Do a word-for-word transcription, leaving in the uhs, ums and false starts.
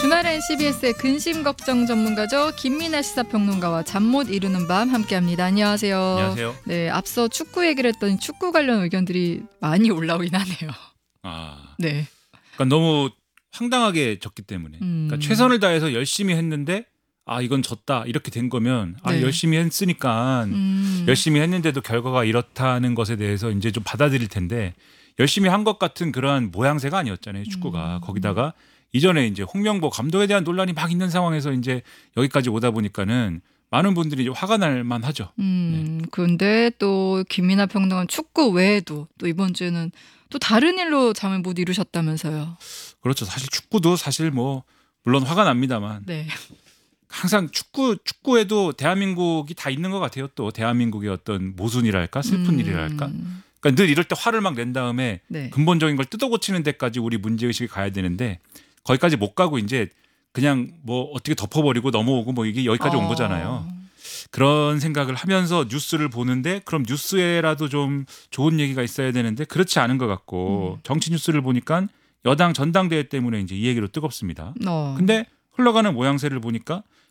주말엔 씨비에스의 근심 걱정 전문가죠. 김민아 시사평론가와 잠 못 이루는 밤 함께합니다. 안녕하세요. 안녕하세요. 네, 앞서 축구 얘기를 했더니 축구 관련 의견들이 많이 올라오긴 하네요. 아, 네. 그러니까 너무 황당하게 졌기 때문에. 음. 그러니까 최선을 다해서 열심히 했는데 아 이건 졌다 이렇게 된 거면 아 네. 열심히 했으니까 음. 열심히 했는데도 결과가 이렇다는 것에 대해서 이제 좀 받아들일 텐데 열심히 한 것 같은 그러한 모양새가 아니었잖아요. 축구가. 음. 거기다가 이전에 이제 홍명보 감독에 대한 논란이 막 있는 상황에서 이제 여기까지 오다 보니까는 많은 분들이 이제 화가 날 만하죠. 음. 그런데 또 김민아 평론가는 축구 외에도 또 이번 주에는 또 다른 일로 잠을 못 이루셨다면서요. 그렇죠. 사실 축구도 사실 뭐 물론 화가 납니다만 네. 항상 축구 축구에도 대한민국이 다 있는 것 같아요. 또 대한민국의 어떤 모순이랄까 슬픈 음. 일이랄까. 그러니까 늘 이럴 때 화를 막 낸 다음에 네. 근본적인 걸 뜯어고치는 데까지 우리 문제 의식이 가야 되는데 거기까지 못 가고 이제 그냥 뭐 어떻게 덮어버리고 넘어오고 뭐 이게 여기까지 온 어. 거잖아요. 그런 생각을 하면서 뉴스를 보는데 그럼 뉴스에라도 좀 좋은 얘기가 있어야 되는데 그렇지 않은 것 같고 음. 정치 뉴스를 보니까 여당 전당대회 때문에 이제 이 얘기로 뜨겁습니다. 어. 근데 흘러가는 모양새를 보니까